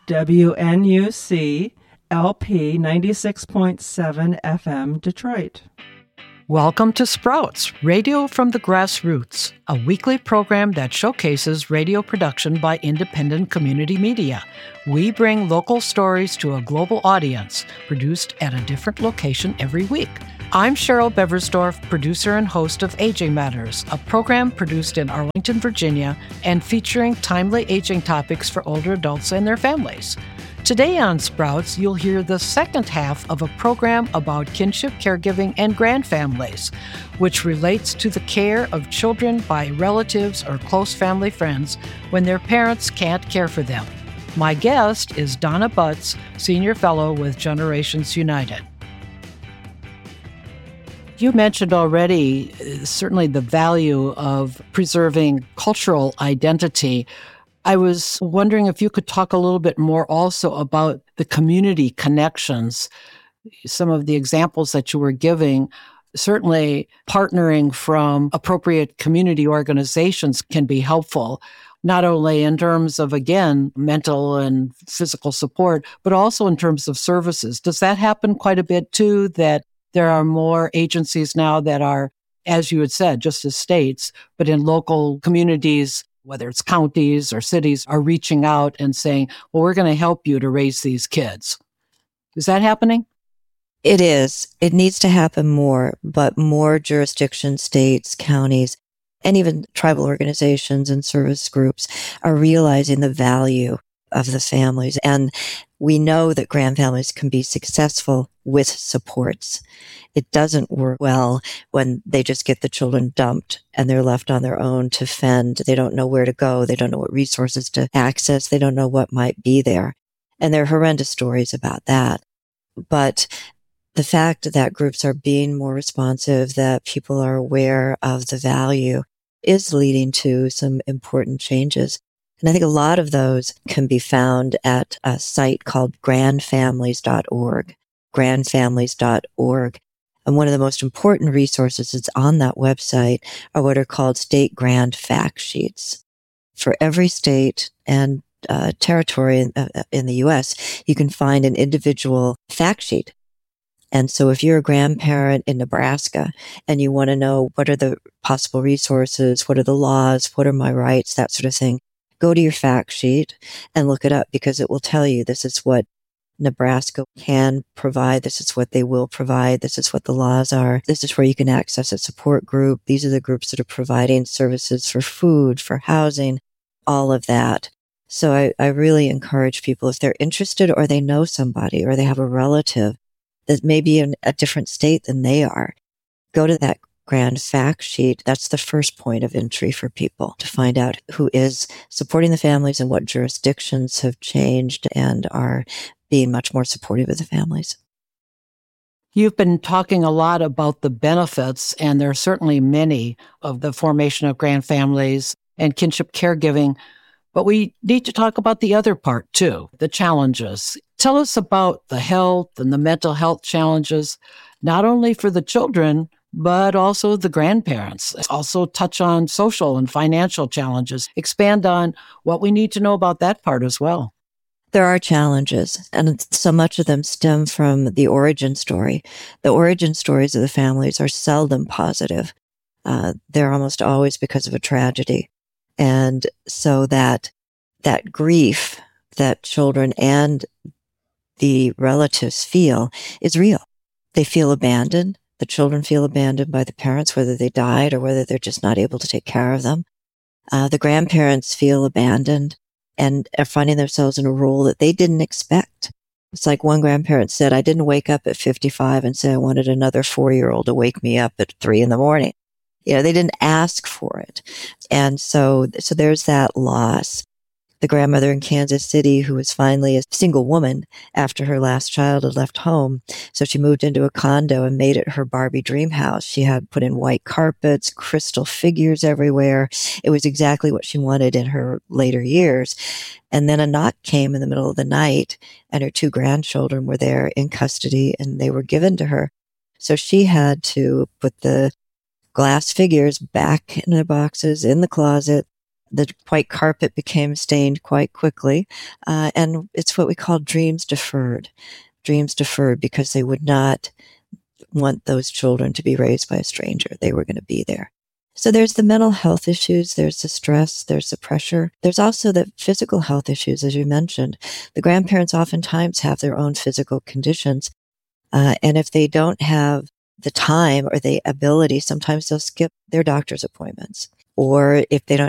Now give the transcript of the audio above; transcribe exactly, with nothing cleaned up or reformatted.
W N U C L P ninety-six point seven F M Detroit. Welcome to Sprouts, Radio from the Grassroots, a weekly program that showcases radio production by independent community media. We bring local stories to a global audience, produced at a different location every week. I'm Cheryl Beversdorf, producer and host of Aging Matters, a program produced in Arlington, Virginia, and featuring timely aging topics for older adults and their families. Today on Sprouts, you'll hear the second half of a program about kinship caregiving and grandfamilies, which relates to the care of children by relatives or close family friends when their parents can't care for them. My guest is Donna Butts, Senior Fellow with Generations United. You mentioned already, uh, certainly the value of preserving cultural identity. I was wondering if you could talk a little bit more also about the community connections, some of the examples that you were giving. Certainly, partnering from appropriate community organizations can be helpful, not only in terms of, again, mental and physical support, but also in terms of services. Does that happen quite a bit too, that there are more agencies now that are, as you had said, just as states, but in local communities, whether it's counties or cities, are reaching out and saying, well, we're going to help you to raise these kids. Is that happening? It is. It needs to happen more, but more jurisdictions, states, counties, and even tribal organizations and service groups are realizing the value of the families. And we know that grandfamilies can be successful with supports. It doesn't work well when they just get the children dumped and they're left on their own to fend. They don't know where to go. They don't know what resources to access. They don't know what might be there. And there are horrendous stories about that. But the fact that groups are being more responsive, that people are aware of the value, is leading to some important changes. And I think a lot of those can be found at a site called grandfamilies dot org, grandfamilies dot org. And one of the most important resources that's on that website are what are called state grand fact sheets. For every state and uh, territory in, uh, in the U S, you can find an individual fact sheet. And so if you're a grandparent in Nebraska and you want to know what are the possible resources, what are the laws, what are my rights, that sort of thing, go to your fact sheet and look it up, because it will tell you this is what Nebraska can provide. This is what they will provide. This is what the laws are. This is where you can access a support group. These are the groups that are providing services for food, for housing, all of that. So I, I really encourage people, if they're interested or they know somebody or they have a relative that may be in a different state than they are, go to that grand fact sheet. That's the first point of entry for people to find out who is supporting the families and what jurisdictions have changed and are being much more supportive of the families. You've been talking a lot about the benefits, and there are certainly many, of the formation of grandfamilies and kinship caregiving, but we need to talk about the other part too, the challenges. Tell us about the health and the mental health challenges, not only for the children, but also the grandparents. Also touch on social and financial challenges. Expand on what we need to know about that part as well. There are challenges, and so much of them stem from the origin story. The origin stories of the families are seldom positive. Uh, they're almost always because of a tragedy. And so that that grief that children and the relatives feel is real. They feel abandoned. The children feel abandoned by the parents, whether they died or whether they're just not able to take care of them. Uh, the grandparents feel abandoned and are finding themselves in a role that they didn't expect. It's like one grandparent said, I didn't wake up at fifty-five and say I wanted another four-year-old to wake me up at three in the morning. You know, they didn't ask for it. And so, so there's that loss. The grandmother in Kansas City, who was finally a single woman after her last child had left home. So she moved into a condo and made it her Barbie dream house. She had put in white carpets, crystal figures everywhere. It was exactly what she wanted in her later years. And then a knock came in the middle of the night, and her two grandchildren were there in custody, and they were given to her. So she had to put the glass figures back in the boxes in the closet, The white carpet became stained quite quickly, uh, and it's what we call dreams deferred. Dreams deferred because they would not want those children to be raised by a stranger. They were going to be there. So there's the mental health issues, there's the stress, there's the pressure. There's also the physical health issues, as you mentioned. The grandparents oftentimes have their own physical conditions, uh, and if they don't have the time or the ability, sometimes they'll skip their doctor's appointments. Or if they don't